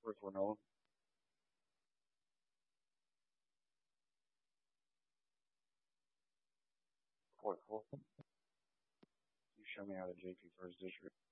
First one, Nolan. Court, cool. You show me how the JP First District.